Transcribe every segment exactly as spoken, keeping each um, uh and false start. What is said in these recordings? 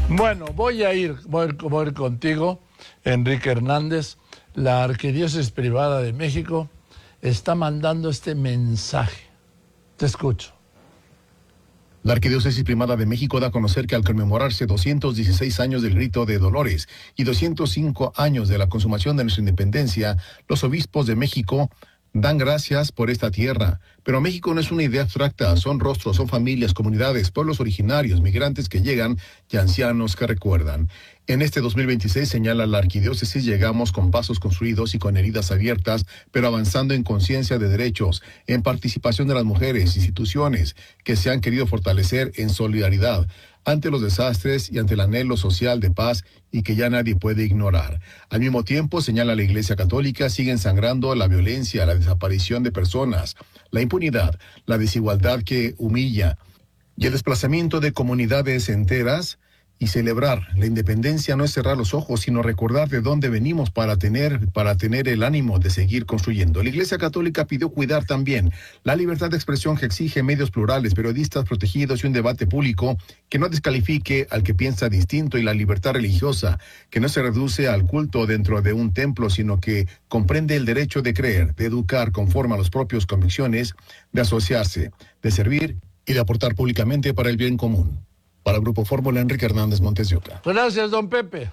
Bueno, voy a ir, voy a ir, voy a ir contigo, Enrique Hernández. La Arquidiócesis Privada de México está mandando este mensaje. Te escucho. La Arquidiócesis Primada de México da a conocer que al conmemorarse doscientos dieciséis años del Grito de Dolores y doscientos cinco años de la consumación de nuestra independencia, los obispos de México dan gracias por esta tierra. Pero México no es una idea abstracta, son rostros, son familias, comunidades, pueblos originarios, migrantes que llegan y ancianos que recuerdan. En este dos mil veintiséis, señala la Arquidiócesis, llegamos con pasos construidos y con heridas abiertas, pero avanzando en conciencia de derechos, en participación de las mujeres, instituciones que se han querido fortalecer en solidaridad ante los desastres y ante el anhelo social de paz y que ya nadie puede ignorar. Al mismo tiempo, señala la Iglesia Católica, siguen sangrando la violencia, la desaparición de personas, la impunidad, la desigualdad que humilla y el desplazamiento de comunidades enteras. Y celebrar la independencia no es cerrar los ojos, sino recordar de dónde venimos para tener, para tener el ánimo de seguir construyendo. La Iglesia Católica pidió cuidar también la libertad de expresión que exige medios plurales, periodistas protegidos y un debate público que no descalifique al que piensa distinto, y la libertad religiosa que no se reduce al culto dentro de un templo, sino que comprende el derecho de creer, de educar conforme a las propias convicciones, de asociarse, de servir y de aportar públicamente para el bien común. Para el Grupo Fórmula, Enrique Hernández Montes de Oca. Gracias, don Pepe.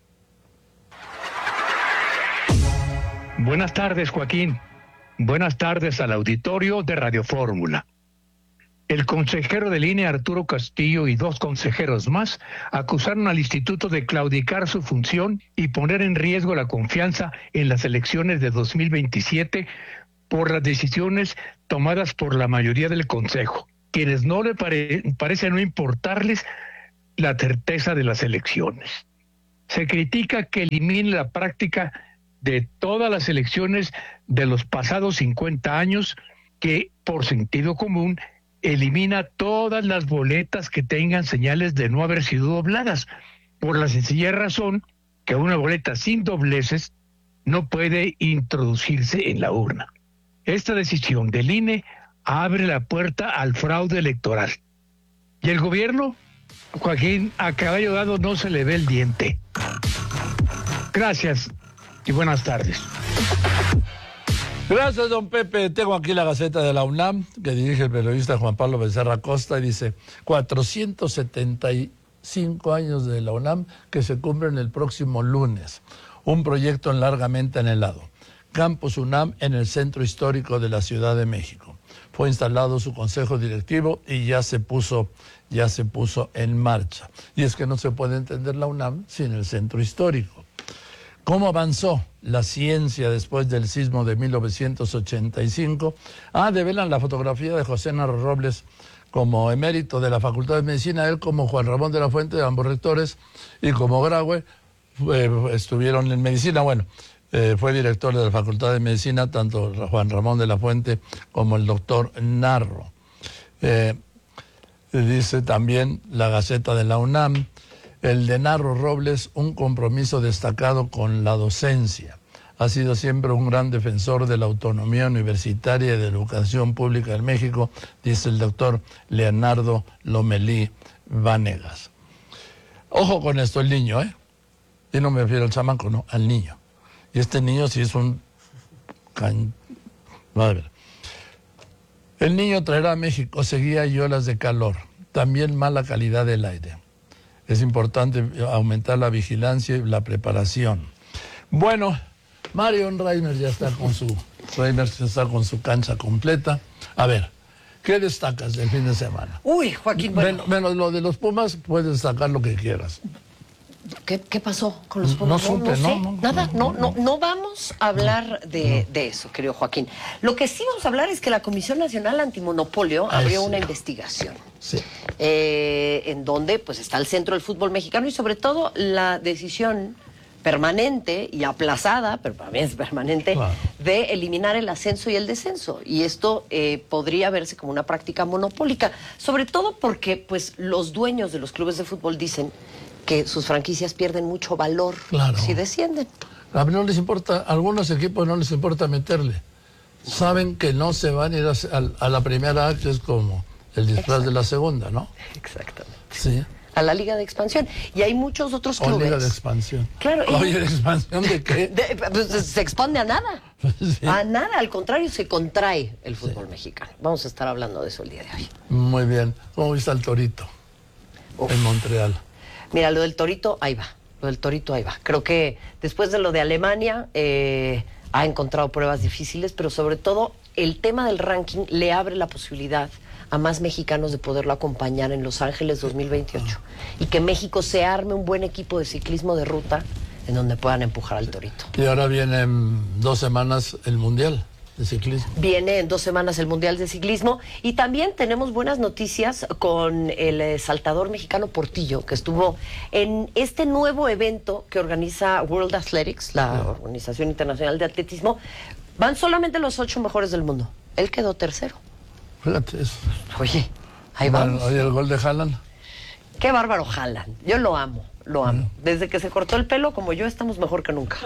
Buenas tardes, Joaquín. Buenas tardes al auditorio de Radio Fórmula. El consejero del I N E, Arturo Castillo, y dos consejeros más acusaron al instituto de claudicar su función y poner en riesgo la confianza en las elecciones de dos mil veintisiete por las decisiones tomadas por la mayoría del consejo, quienes no le pare, parece no importarles la certeza de las elecciones. Se critica que elimine la práctica de todas las elecciones de los pasados cincuenta años, que por sentido común elimina todas las boletas que tengan señales de no haber sido dobladas, por la sencilla razón que una boleta sin dobleces no puede introducirse en la urna. Esta decisión del I N E abre la puerta al fraude electoral. Y el gobierno, Joaquín, a caballo dado no se le ve el diente. Gracias y buenas tardes. Gracias, don Pepe. Tengo aquí la Gaceta de la UNAM, que dirige el periodista Juan Pablo Becerra Costa, y dice cuatrocientos setenta y cinco años de la UNAM que se cumplen el próximo lunes. Un proyecto largamente anhelado. Campus UNAM en el centro histórico de la Ciudad de México. Fue instalado su consejo directivo y ya se puso, ya se puso en marcha. Y es que no se puede entender la UNAM sin el centro histórico. ¿Cómo avanzó la ciencia después del sismo de mil novecientos ochenta y cinco? Ah, develan la fotografía de José Narro Robles como emérito de la Facultad de Medicina, él como Juan Ramón de la Fuente, ambos rectores, y como Graue eh, estuvieron en medicina. Bueno, Eh, fue director de la Facultad de Medicina, tanto Juan Ramón de la Fuente como el doctor Narro. Eh, dice también la Gaceta de la UNAM, el de Narro Robles, un compromiso destacado con la docencia. Ha sido siempre un gran defensor de la autonomía universitaria y de la educación pública en México, dice el doctor Leonardo Lomelí Vanegas. Ojo con esto, el niño, ¿eh? Y no me refiero al chamaco, no, al niño. Y este niño sí es un... Can... A ver. El niño traerá a México sequía y olas de calor, también mala calidad del aire. Es importante aumentar la vigilancia y la preparación. Bueno, Marion Reimer ya está con su... Reimer ya está con su cancha completa. A ver, ¿qué destacas del fin de semana? Uy, Joaquín, bueno. Men, menos lo de los Pumas, puedes destacar lo que quieras. ¿Qué, ¿Qué pasó con los Pumas? No supe, no, no, no, sé, no, nada, no, no, no, no vamos a hablar de, de eso, querido Joaquín. Lo que sí vamos a hablar es que la Comisión Nacional Antimonopolio Ay, abrió sí. una investigación. Sí. Eh, en donde pues está el centro del fútbol mexicano y sobre todo la decisión permanente y aplazada, pero para mí es permanente, claro, de eliminar el ascenso y el descenso. Y esto eh, podría verse como una práctica monopólica, sobre todo porque pues los dueños de los clubes de fútbol dicen que sus franquicias pierden mucho valor, claro, si descienden. A mí no les importa, a algunos equipos no les importa meterle. Saben que no se van a ir a, a, a la primera A, que es como el disfraz de la segunda, ¿no? Exactamente. Sí. a la Liga de Expansión. Y hay muchos otros clubes. O Liga de Expansión. Claro. Oye, ¿de expansión de qué? De, pues, se expande a nada. Sí. A nada, al contrario, se contrae el fútbol sí. mexicano. Vamos a estar hablando de eso el día de hoy. Muy bien. ¿Cómo viste al Torito? Uf. En Montreal. Mira, lo del Torito, ahí va. Lo del Torito, ahí va. Creo que después de lo de Alemania, eh, ha encontrado pruebas difíciles, pero sobre todo el tema del ranking le abre la posibilidad a más mexicanos de poderlo acompañar en Los Ángeles dos mil veintiocho. Y que México se arme un buen equipo de ciclismo de ruta en donde puedan empujar al Torito. Y ahora viene en dos semanas el Mundial de Ciclismo. Viene en dos semanas el Mundial de Ciclismo. Y también tenemos buenas noticias con el eh, saltador mexicano Portillo, que estuvo en este nuevo evento que organiza World Athletics, la sí. Organización Internacional de Atletismo. Van solamente los ocho mejores del mundo. Él quedó tercero. Fíjate eso. Oye, ahí vamos. Oye, el gol de Haaland. Qué bárbaro Haaland. Yo lo amo, lo amo. Desde que se cortó el pelo, como yo, estamos mejor que nunca.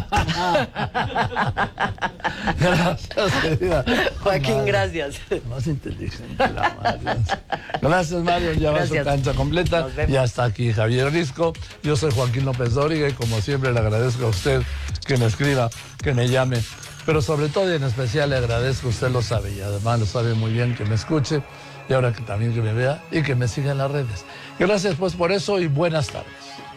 Gracias, querida. Joaquín, madre, gracias. Más inteligente la madre. Gracias, Mario. Ya va su cancha completa. Ya está aquí Javier Risco. Yo soy Joaquín López Dóriga y como siempre le agradezco a usted que me escriba, que me llame. Pero sobre todo y en especial le agradezco, usted lo sabe y además lo sabe muy bien, que me escuche y ahora que también que me vea y que me siga en las redes. Gracias pues por eso y buenas tardes.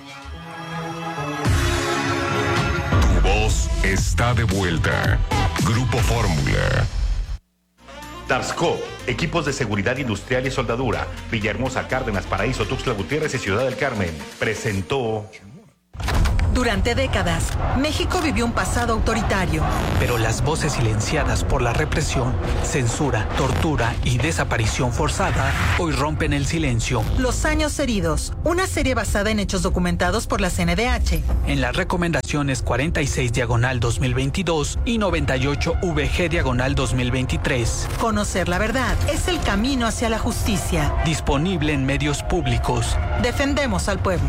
Tu voz está de vuelta. Grupo Fórmula. Tapscop, equipos de seguridad industrial y soldadura. Villahermosa, Cárdenas, Paraíso, Tuxtla Gutiérrez y Ciudad del Carmen. Presentó... Durante décadas, México vivió un pasado autoritario. Pero las voces silenciadas por la represión, censura, tortura y desaparición forzada hoy rompen el silencio. Los años heridos, una serie basada en hechos documentados por la C N D H. En las recomendaciones cuarenta y seis diagonal dos mil veintidós y noventa y ocho V G diagonal dos mil veintitrés. Conocer la verdad es el camino hacia la justicia. Disponible en medios públicos. Defendemos al pueblo.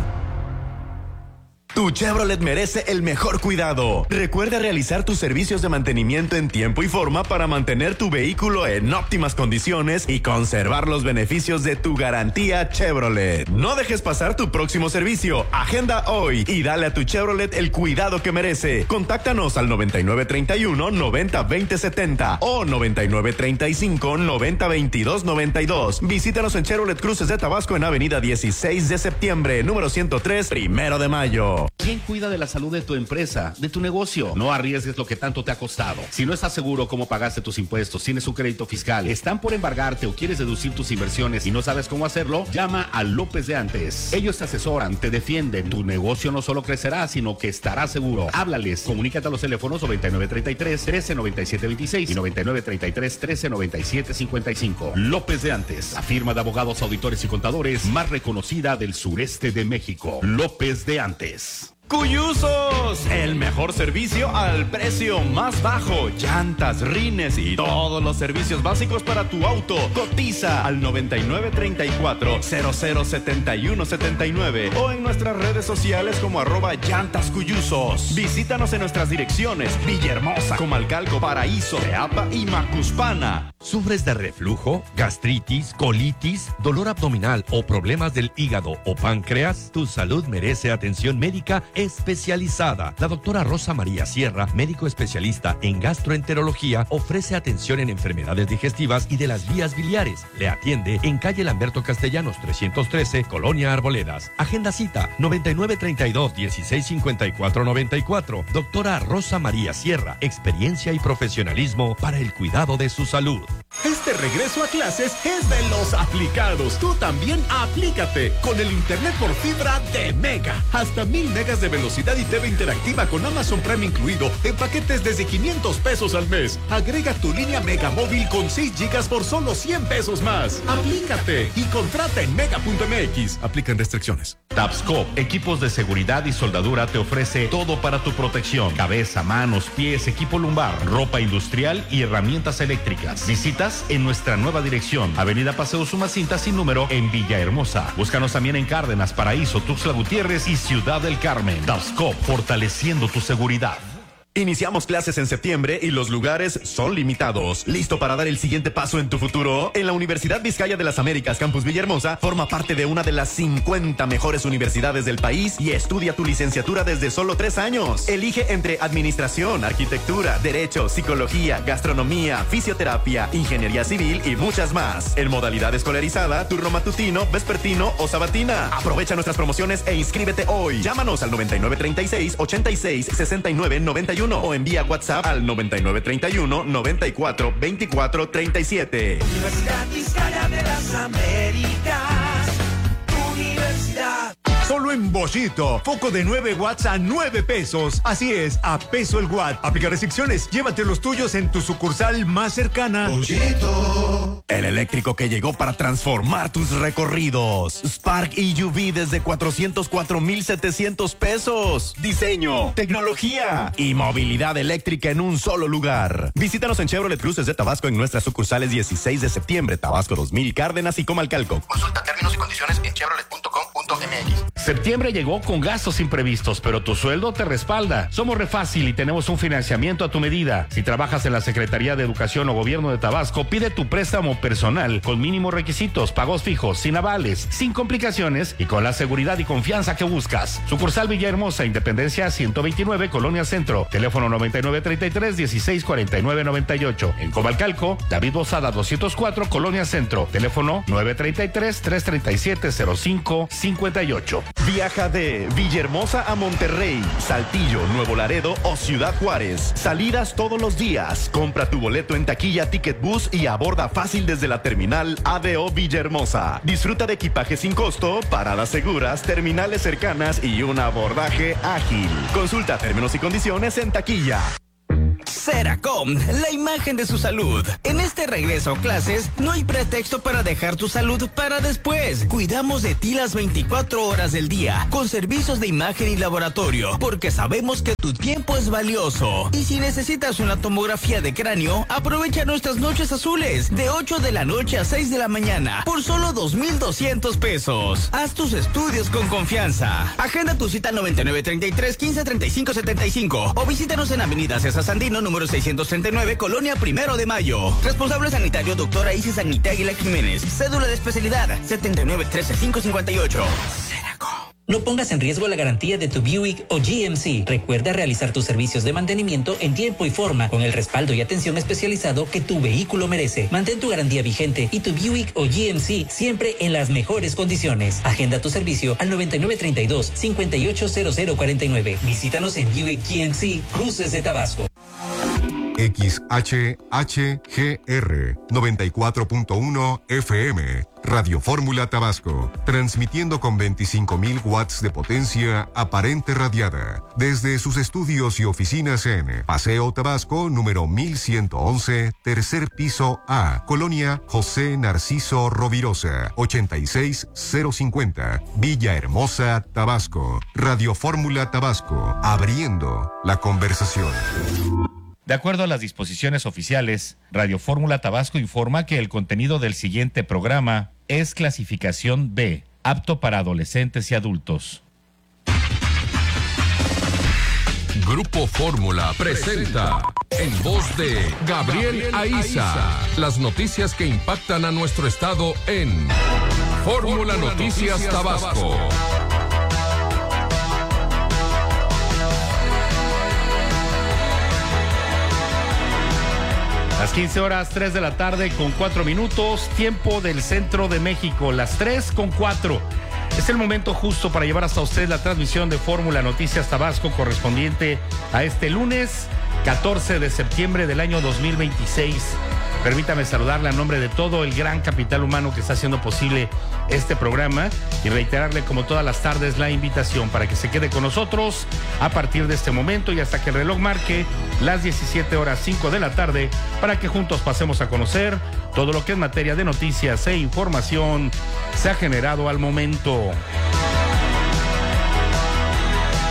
Tu Chevrolet merece el mejor cuidado. Recuerda realizar tus servicios de mantenimiento en tiempo y forma para mantener tu vehículo en óptimas condiciones y conservar los beneficios de tu garantía Chevrolet. No dejes pasar tu próximo servicio. Agenda hoy y dale a tu Chevrolet el cuidado que merece. Contáctanos al noventa y nueve treinta y uno noventa veinte setenta o noventa y nueve treinta y cinco noventa veintidós noventa y dos. Visítanos en Chevrolet Cruces de Tabasco en Avenida dieciséis de septiembre, número ciento tres, primero de mayo. ¿Quién cuida de la salud de tu empresa, de tu negocio? No arriesgues lo que tanto te ha costado. Si no estás seguro cómo pagaste tus impuestos, tienes un crédito fiscal, están por embargarte o quieres deducir tus inversiones y no sabes cómo hacerlo, llama a López de Antes. Ellos te asesoran, te defienden. Tu negocio no solo crecerá, sino que estará seguro. Háblales. Comunícate a los teléfonos noventa y nueve treinta y tres trece noventa y siete veintiséis y noventa y nueve treinta y tres trece noventa y siete cincuenta y cinco. López de Antes, la firma de abogados, auditores y contadores más reconocida del sureste de México. López de Antes. Cuyusos, el mejor servicio al precio más bajo. Llantas, rines y todos los servicios básicos para tu auto. Cotiza al noventa y nueve treinta y cuatro cero cero setenta y uno setenta y nueve o en nuestras redes sociales como arroba llantas cuyusos. Visítanos en nuestras direcciones: Villahermosa, Comalcalco, Paraíso, Teapa y Macuspana. ¿Sufres de reflujo, gastritis, colitis, dolor abdominal o problemas del hígado o páncreas? Tu salud merece atención médica especializada. La doctora Rosa María Sierra, médico especialista en gastroenterología, ofrece atención en enfermedades digestivas y de las vías biliares. Le atiende en calle Lamberto Castellanos trescientos trece, Colonia Arboledas. Agenda cita noventa y nueve treinta y dos dieciséis cincuenta y cuatro noventa y cuatro. Doctora Rosa María Sierra, experiencia y profesionalismo para el cuidado de su salud. Este regreso a clases es de los aplicados. Tú también aplícate con el internet por fibra de Mega. Hasta mil megas de velocidad y T V interactiva con Amazon Prime incluido en paquetes desde quinientos pesos al mes. Agrega tu línea Mega móvil con seis gigas por solo cien pesos más. Aplícate y contrata en mega punto m x. Aplican restricciones. Tapscop, equipos de seguridad y soldadura, te ofrece todo para tu protección: cabeza, manos, pies, equipo lumbar, ropa industrial y herramientas eléctricas. Visitas en nuestra nueva dirección, Avenida Paseo Sumacinta sin número en Villahermosa. Búscanos también en Cárdenas, Paraíso, Tuxtla Gutiérrez y Ciudad del Carmen. Tapscop, fortaleciendo tu seguridad. Iniciamos clases en septiembre y los lugares son limitados. ¿Listo para dar el siguiente paso en tu futuro? En la Universidad Vizcaya de las Américas, Campus Villahermosa, forma parte de una de las cincuenta mejores universidades del país y estudia tu licenciatura desde solo tres años. Elige entre administración, arquitectura, derecho, psicología, gastronomía, fisioterapia, ingeniería civil y muchas más. En modalidad escolarizada, turno matutino, vespertino o sabatina. Aprovecha nuestras promociones e inscríbete hoy. Llámanos al noventa y nueve treinta y seis, ochenta y seis, sesenta y nueve, noventa y uno o envía WhatsApp al noventa y nueve treinta y uno, noventa y cuatro, veinticuatro, treinta y siete. Universidad Vizcaya de las Américas, Universidad. Solo en Bollito, foco de nueve watts a nueve pesos. Así es, a peso el watt. Aplica restricciones, llévate los tuyos en tu sucursal más cercana. Bollito. El eléctrico que llegó para transformar tus recorridos. Spark E U V desde cuatrocientos cuatro mil setecientos pesos. Diseño, tecnología y movilidad eléctrica en un solo lugar. Visítanos en Chevrolet Cruces de Tabasco en nuestras sucursales dieciséis de septiembre, Tabasco dos mil, Cárdenas y Comalcalco. Consulta términos y condiciones en chevrolet punto com punto m x. Septiembre llegó con gastos imprevistos, pero tu sueldo te respalda. Somos Refácil y tenemos un financiamiento a tu medida. Si trabajas en la Secretaría de Educación o Gobierno de Tabasco, pide tu préstamo personal con mínimos requisitos, pagos fijos, sin avales, sin complicaciones y con la seguridad y confianza que buscas. Sucursal Villahermosa, Independencia ciento veintinueve, Colonia Centro. Teléfono noventa y nueve treinta y tres, dieciséis cuarenta y nueve noventa y ocho. En Comalcalco, David Bozada doscientos cuatro, Colonia Centro. Teléfono nueve treinta y tres, trescientos treinta y siete, cero cinco cincuenta y ocho. Viaja de Villahermosa a Monterrey, Saltillo, Nuevo Laredo o Ciudad Juárez. Salidas todos los días. Compra tu boleto en taquilla Ticket Bus y aborda fácil desde la terminal A D O Villahermosa. Disfruta de equipaje sin costo, paradas seguras, terminales cercanas y un abordaje ágil. Consulta términos y condiciones en taquilla. Seracom, la imagen de su salud. En este regreso a clases, no hay pretexto para dejar tu salud para después. Cuidamos de ti las veinticuatro horas del día, con servicios de imagen y laboratorio, porque sabemos que tu tiempo es valioso. Y si necesitas una tomografía de cráneo, aprovecha nuestras noches azules, de ocho de la noche a seis de la mañana, por solo dos mil doscientos pesos. Haz tus estudios con confianza. Agenda tu cita al noventa y nueve treinta y tres, quince treinta y cinco setenta y cinco o visítanos en Avenida César Sandino, número seiscientos treinta y nueve, Colonia Primero de Mayo. Responsable sanitario, doctora Isis Agnita Aguila Jiménez. Cédula de especialidad, setenta y nueve trece, quinientos cincuenta y ocho. No pongas en riesgo la garantía de tu Buick o G M C. Recuerda realizar tus servicios de mantenimiento en tiempo y forma, con el respaldo y atención especializado que tu vehículo merece. Mantén tu garantía vigente y tu Buick o G M C siempre en las mejores condiciones. Agenda tu servicio al noventa y nueve treinta y dos, cincuenta y ocho cero cero cuarenta y nueve. Visítanos en Buick G M C, Cruces de Tabasco. X H H G R noventa y cuatro punto uno F M, Radio Fórmula Tabasco, transmitiendo con veinticinco mil watts de potencia aparente radiada, desde sus estudios y oficinas en Paseo Tabasco, número mil ciento once, tercer piso A, Colonia José Narciso Rovirosa, ochenta y seis cero cincuenta, Villahermosa, Tabasco. Radio Fórmula Tabasco, abriendo la conversación. De acuerdo a las disposiciones oficiales, Radio Fórmula Tabasco informa que el contenido del siguiente programa es clasificación B, apto para adolescentes y adultos. Grupo Fórmula presenta, en voz de Gabriel Aiza, las noticias que impactan a nuestro estado en Fórmula Noticias Tabasco. Las quince horas, tres de la tarde con cuatro minutos, tiempo del centro de México, las tres con cuatro. Es el momento justo para llevar hasta usted la transmisión de Fórmula Noticias Tabasco correspondiente a este lunes catorce de septiembre del año dos mil veintiséis. Permítame saludarle a nombre de todo el gran capital humano que está haciendo posible este programa y reiterarle como todas las tardes la invitación para que se quede con nosotros a partir de este momento y hasta que el reloj marque las diecisiete horas cinco de la tarde para que juntos pasemos a conocer todo lo que en materia de noticias e información se ha generado al momento.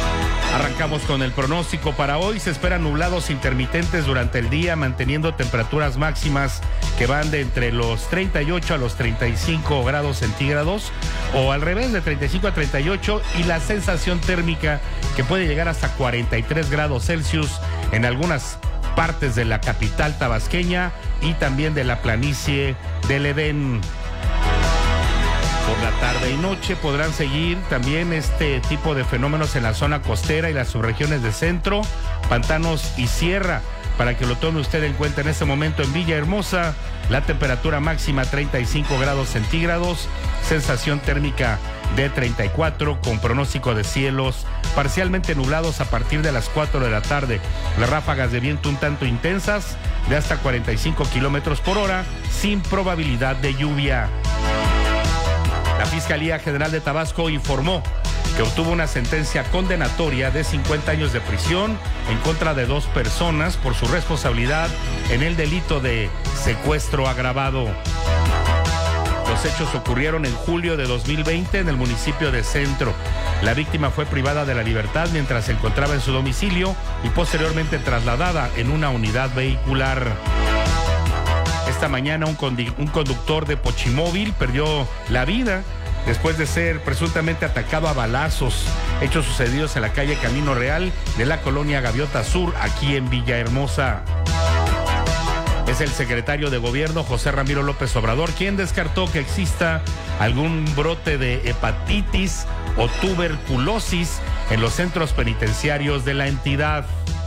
Arrancamos con el pronóstico para hoy. Se esperan nublados intermitentes durante el día, manteniendo temperaturas máximas que van de entre los treinta y ocho a los treinta y cinco grados centígrados, o al revés, de treinta y cinco a treinta y ocho, y la sensación térmica que puede llegar hasta cuarenta y tres grados Celsius en algunas partes de la capital tabasqueña y también de la planicie del Edén. Por la tarde y noche podrán seguir también este tipo de fenómenos en la zona costera y las subregiones de centro, pantanos y sierra. Para que lo tome usted en cuenta en este momento en Villahermosa, la temperatura máxima treinta y cinco grados centígrados, sensación térmica de treinta y cuatro, con pronóstico de cielos parcialmente nublados a partir de las cuatro de la tarde. Las ráfagas de viento un tanto intensas, de hasta cuarenta y cinco kilómetros por hora, sin probabilidad de lluvia. La Fiscalía General de Tabasco informó que obtuvo una sentencia condenatoria de cincuenta años de prisión en contra de dos personas por su responsabilidad en el delito de secuestro agravado. Los hechos ocurrieron en julio de dos mil veinte en el municipio de Centro. La víctima fue privada de la libertad mientras se encontraba en su domicilio y posteriormente trasladada en una unidad vehicular. Esta mañana un, condi- un conductor de Pochimóvil perdió la vida después de ser presuntamente atacado a balazos. Hechos sucedidos en la calle Camino Real de la colonia Gaviota Sur, aquí en Villahermosa. Es el secretario de Gobierno, José Ramiro López Obrador, quien descartó que exista algún brote de hepatitis o tuberculosis en los centros penitenciarios de la entidad.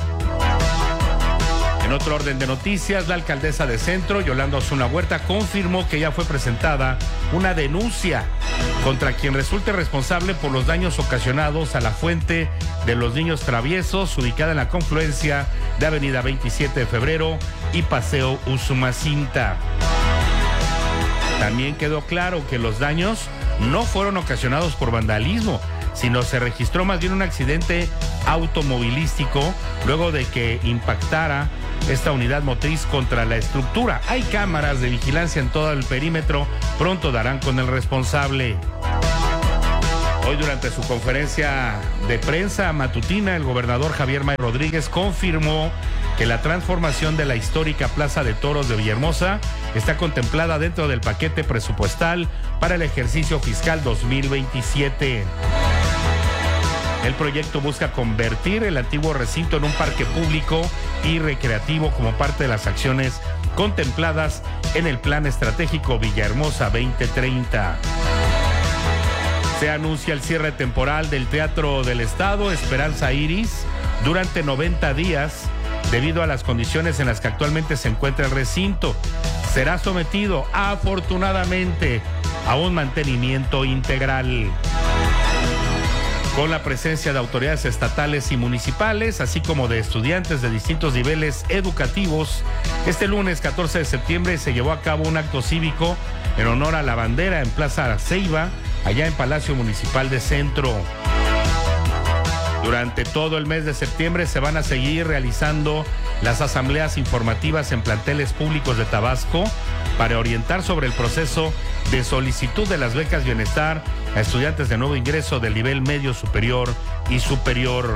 En otro orden de noticias, la alcaldesa de Centro, Yolanda Osuna Huerta, confirmó que ya fue presentada una denuncia contra quien resulte responsable por los daños ocasionados a la fuente de los niños traviesos, ubicada en la confluencia de Avenida veintisiete de febrero y Paseo Usumacinta. También quedó claro que los daños no fueron ocasionados por vandalismo, sino se registró más bien un accidente automovilístico luego de que impactara esta unidad motriz contra la estructura. Hay cámaras de vigilancia en todo el perímetro, pronto darán con el responsable. Hoy, durante su conferencia de prensa matutina, el gobernador Javier May Rodríguez confirmó que la transformación de la histórica Plaza de Toros de Villahermosa está contemplada dentro del paquete presupuestal para el ejercicio fiscal dos mil veintisiete. El proyecto busca convertir el antiguo recinto en un parque público y recreativo como parte de las acciones contempladas en el Plan Estratégico Villahermosa veinte treinta. Se anuncia el cierre temporal del Teatro del Estado Esperanza Iris durante noventa días debido a las condiciones en las que actualmente se encuentra el recinto. Será sometido, afortunadamente, a un mantenimiento integral. Con la presencia de autoridades estatales y municipales, así como de estudiantes de distintos niveles educativos, este lunes catorce de septiembre se llevó a cabo un acto cívico en honor a la bandera en Plaza Ceiba, allá en Palacio Municipal de Centro. Durante todo el mes de septiembre se van a seguir realizando las asambleas informativas en planteles públicos de Tabasco para orientar sobre el proceso de solicitud de las becas Bienestar a estudiantes de nuevo ingreso del nivel medio superior y superior.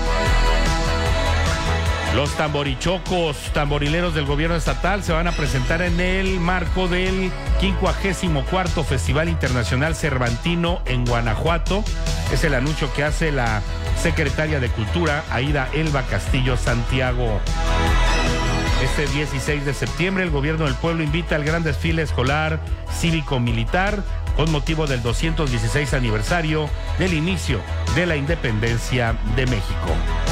Los tamborichocos, tamborileros del gobierno estatal, se van a presentar en el marco del quincuagésimo cuarto Festival Internacional Cervantino en Guanajuato. Es el anuncio que hace la secretaria de Cultura, Aida Elba Castillo Santiago. Este dieciséis de septiembre, el gobierno del pueblo invita al gran desfile escolar cívico-militar con motivo del doscientos dieciséis aniversario del inicio de la independencia de México.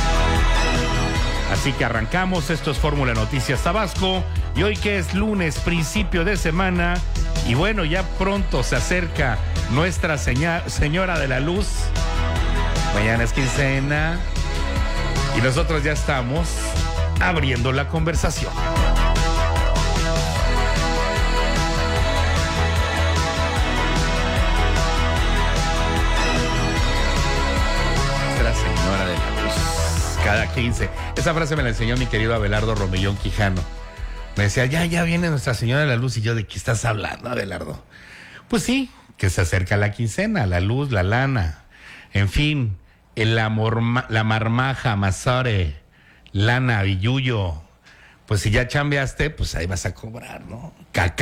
Así que arrancamos, esto es Fórmula Noticias Tabasco, y hoy que es lunes, principio de semana, y bueno, ya pronto se acerca Nuestra Seña, Señora de la Luz. Mañana es quincena y nosotros ya estamos abriendo la conversación. Nuestra Señora de la Luz, cada quince. Esa frase me la enseñó mi querido Abelardo Romellón Quijano. Me decía, ya, ya viene Nuestra Señora de la Luz. Y yo, ¿de qué estás hablando, Abelardo? Pues sí, que se acerca la quincena, la luz, la lana. En fin, el amor, la marmaja, mazore, lana, billuyo. Pues si ya chambeaste, pues ahí vas a cobrar, ¿no?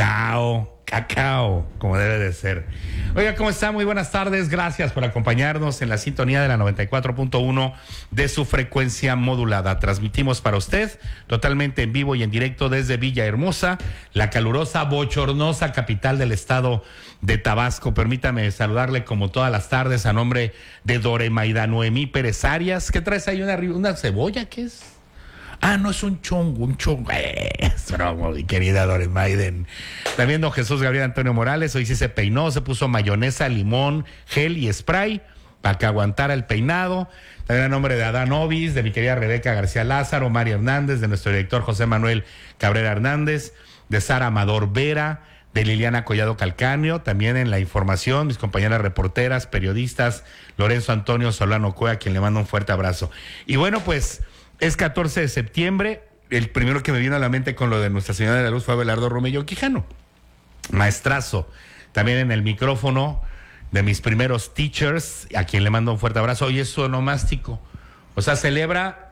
Cacao, cacao, como debe de ser. Oiga, ¿cómo está? Muy buenas tardes. Gracias por acompañarnos en la sintonía de la noventa y cuatro punto uno de su frecuencia modulada. Transmitimos para usted totalmente en vivo y en directo desde Villahermosa, la calurosa, bochornosa capital del estado de Tabasco. Permítame saludarle como todas las tardes a nombre de Dore Maida Noemí Pérez Arias. ¿Qué traes ahí? ¿Una, una cebolla? ¿Qué es? Ah, no, es un chongo, un chongo. Es broma, mi querida Dore Maiden. También don Jesús Gabriel Antonio Morales, hoy sí se peinó, se puso mayonesa, limón, gel y spray para que aguantara el peinado. También a nombre de Adán Ovis, de mi querida Rebeca García Lázaro, María Hernández, de nuestro director José Manuel Cabrera Hernández, de Sara Amador Vera, de Liliana Collado Calcáneo, también en la información, mis compañeras reporteras, periodistas, Lorenzo Antonio Solano Cuea, a quien le mando un fuerte abrazo. Y bueno, pues es catorce de septiembre, el primero que me vino a la mente con lo de Nuestra Señora de la Luz fue Abelardo Romellón Quijano, maestrazo, también en el micrófono de mis primeros teachers, a quien le mando un fuerte abrazo. Hoy es su onomástico, o sea, celebra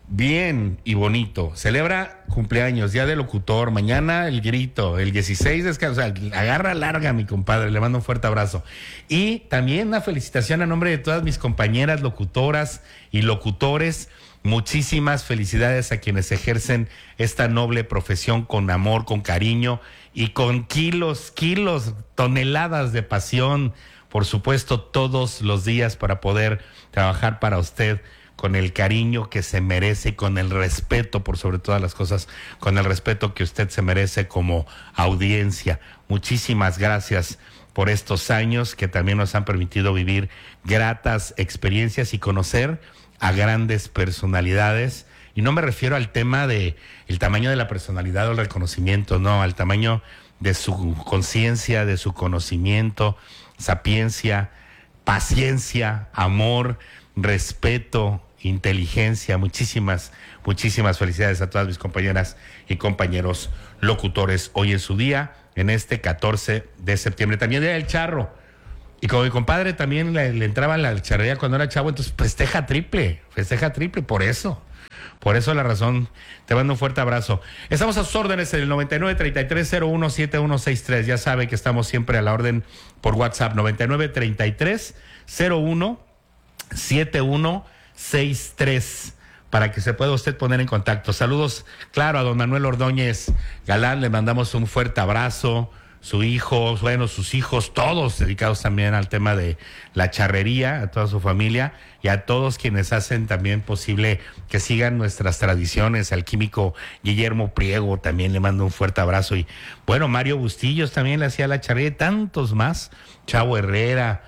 bien y bonito, celebra cumpleaños, día de locutor, mañana el grito, el dieciséis descanso, o sea, agarra larga mi compadre, le mando un fuerte abrazo. Y también una felicitación a nombre de todas mis compañeras locutoras y locutores. Muchísimas felicidades a quienes ejercen esta noble profesión con amor, con cariño y con kilos, kilos, toneladas de pasión, por supuesto, todos los días para poder trabajar para usted con el cariño que se merece y con el respeto, por sobre todas las cosas, con el respeto que usted se merece como audiencia. Muchísimas gracias por estos años que también nos han permitido vivir gratas experiencias y conocer a grandes personalidades, y no me refiero al tema de el tamaño de la personalidad o el reconocimiento, no, al tamaño de su conciencia, de su conocimiento, sapiencia, paciencia, amor, respeto, inteligencia. Muchísimas, muchísimas felicidades a todas mis compañeras y compañeros locutores hoy en su día, en este catorce de septiembre, también día del charro. Y como mi compadre también le, le entraba en la charrería cuando era chavo, entonces festeja triple, festeja triple, por eso. Por eso la razón. Te mando un fuerte abrazo. Estamos a sus órdenes en el noventa y nueve, treinta y tres, cero uno, setenta y uno sesenta y tres. Ya sabe que estamos siempre a la orden por WhatsApp. noventa y nueve, treinta y tres, cero uno, setenta y uno sesenta y tres. Para que se pueda usted poner en contacto. Saludos, claro, a don Manuel Ordóñez Galán. Le mandamos un fuerte abrazo. Su hijo, bueno, sus hijos, todos dedicados también al tema de la charrería, a toda su familia y a todos quienes hacen también posible que sigan nuestras tradiciones. Al químico Guillermo Priego también le mando un fuerte abrazo. Y bueno, Mario Bustillos también le hacía la charrería y tantos más. Chavo Herrera,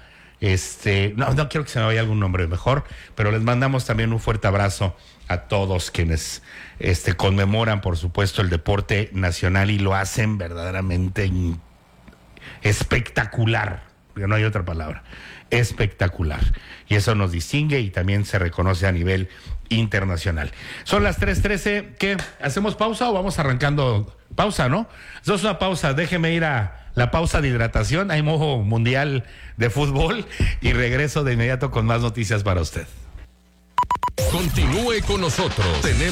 este, no, no quiero que se me vaya algún nombre mejor, pero les mandamos también un fuerte abrazo a todos quienes este, conmemoran, por supuesto, el deporte nacional y lo hacen verdaderamente espectacular, porque no hay otra palabra, espectacular. Y eso nos distingue y también se reconoce a nivel internacional. Son las tres trece, ¿qué? ¿Hacemos pausa o vamos arrancando? Pausa, ¿no? Eso es una pausa, déjeme ir a la pausa de hidratación, hay mojo mundial de fútbol y regreso de inmediato con más noticias para usted. Continúe con nosotros. Tenemos